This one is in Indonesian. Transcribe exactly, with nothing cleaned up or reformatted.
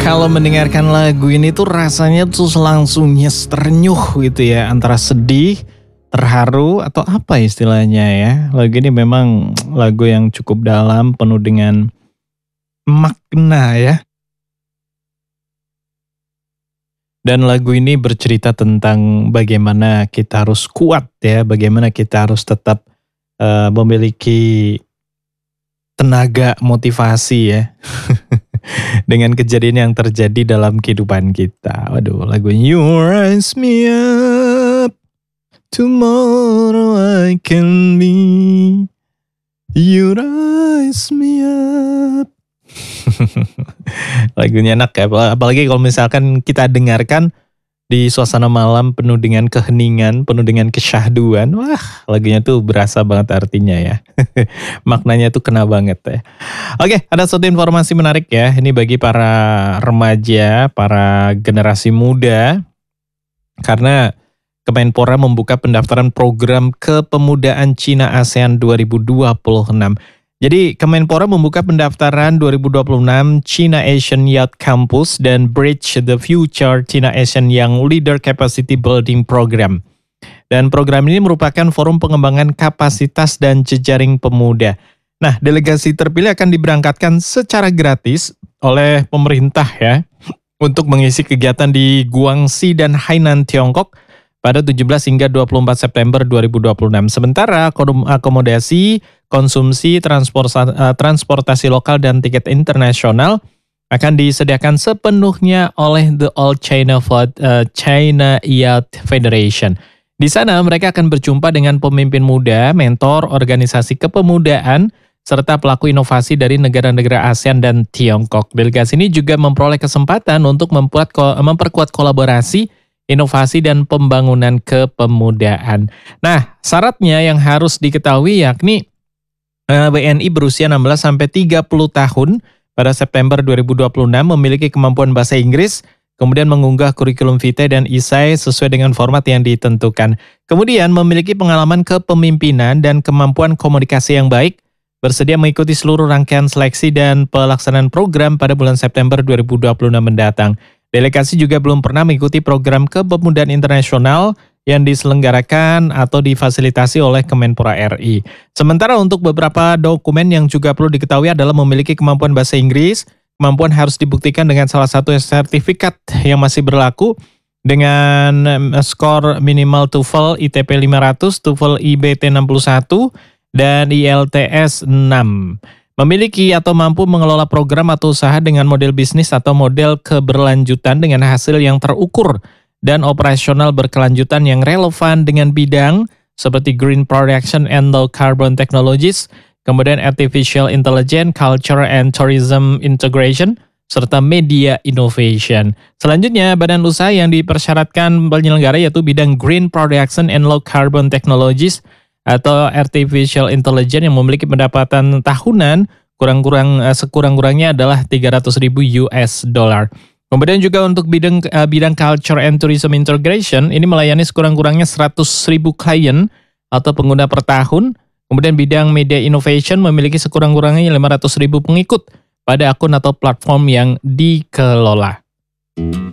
Kalau mendengarkan lagu ini tuh rasanya tuh langsung nyes ternyuh gitu ya, antara sedih, terharu atau apa istilahnya ya. Lagu ini memang lagu yang cukup dalam, penuh dengan makna ya. Dan lagu ini bercerita tentang bagaimana kita harus kuat ya, bagaimana kita harus tetap uh, memiliki tenaga motivasi ya. Dengan kejadian yang terjadi dalam kehidupan kita. Waduh, lagu You Rise Me Up, Tomorrow I Can Be, You Rise Me Up. Lagunya enak ya, apalagi kalau misalkan kita dengarkan di suasana malam penuh dengan keheningan, penuh dengan kesyahduan. Wah, lagunya tuh berasa banget artinya ya. Maknanya tuh kena banget ya. Oke, ada satu informasi menarik ya. Ini bagi para remaja, para generasi muda. Karena Kemenpora membuka pendaftaran program kepemudaan Cina ASEAN dua ribu dua puluh enam. Jadi Kemenpora membuka pendaftaran dua ribu dua puluh enam China Asian Youth Campus dan Bridge the Future China Asian Young Leader Capacity Building Program. Dan program ini merupakan forum pengembangan kapasitas dan jejaring pemuda. Nah, delegasi terpilih akan diberangkatkan secara gratis oleh pemerintah ya untuk mengisi kegiatan di Guangxi dan Hainan, Tiongkok pada tujuh belas hingga dua puluh empat September dua ribu dua puluh enam. Sementara akomodasi, konsumsi, transportasi, transportasi lokal dan tiket internasional akan disediakan sepenuhnya oleh The All China Food, uh, China Youth Federation. Di sana mereka akan berjumpa dengan pemimpin muda, mentor, organisasi kepemudaan, serta pelaku inovasi dari negara-negara ASEAN dan Tiongkok. Delegasi ini juga memperoleh kesempatan untuk membuat, memperkuat kolaborasi, inovasi dan pembangunan kepemudaan. Nah, syaratnya yang harus diketahui yakni W N I berusia enam belas sampai tiga puluh tahun pada September dua ribu dua puluh enam memiliki kemampuan bahasa Inggris, kemudian mengunggah kurikulum vitae dan isai sesuai dengan format yang ditentukan. Kemudian memiliki pengalaman kepemimpinan dan kemampuan komunikasi yang baik, bersedia mengikuti seluruh rangkaian seleksi dan pelaksanaan program pada bulan September dua ribu dua puluh enam mendatang. Delegasi juga belum pernah mengikuti program kepemudaan internasional yang diselenggarakan atau difasilitasi oleh Kemenpora R I. Sementara untuk beberapa dokumen yang juga perlu diketahui adalah memiliki kemampuan bahasa Inggris, kemampuan harus dibuktikan dengan salah satu sertifikat yang masih berlaku dengan skor minimal TOEFL I T P lima ratus, TOEFL I B T enam puluh satu, dan I E L T S enam. Memiliki atau mampu mengelola program atau usaha dengan model bisnis atau model keberlanjutan dengan hasil yang terukur dan operasional berkelanjutan yang relevan dengan bidang seperti green production and low carbon technologies, kemudian artificial intelligence, culture and tourism integration, serta media innovation. Selanjutnya, badan usaha yang dipersyaratkan penyelenggara yaitu bidang green production and low carbon technologies atau artificial intelligence yang memiliki pendapatan tahunan kurang-kurang sekurang-kurangnya adalah tiga ratus ribu U S dollar. Kemudian juga untuk bidang uh, bidang culture and tourism integration ini melayani sekurang-kurangnya seratus ribu klien atau pengguna per tahun. Kemudian bidang media innovation memiliki sekurang-kurangnya lima ratus ribu pengikut pada akun atau platform yang dikelola.